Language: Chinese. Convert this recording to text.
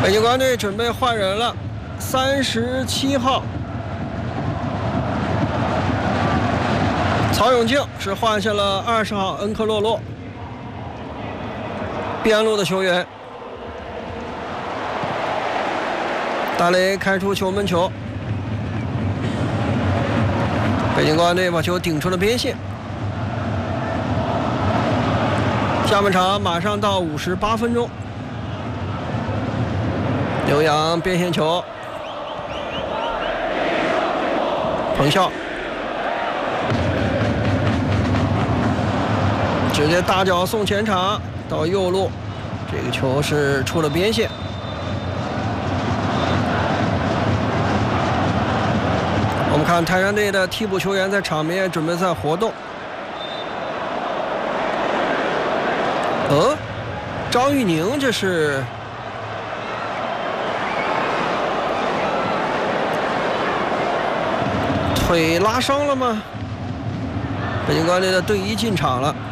北京国安队准备换人了，37号曹永静是换下了20号恩克洛洛，边路的球员。大雷开出球门球，北京国安队把球顶出了边线。下半场马上到58分钟，刘洋边线球，彭笑直接大脚送前场到右路，这个球是出了边线。我们看泰山队的替补球员在场面准备在活动。张玉宁这是腿拉伤了吗？北京国安队的队医进场了。